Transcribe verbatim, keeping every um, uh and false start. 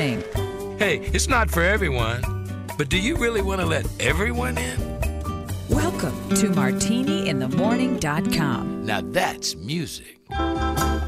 Morning. Hey, it's not for everyone, but do you really want to let everyone in? Welcome to martini in the morning dot com. Now that's music.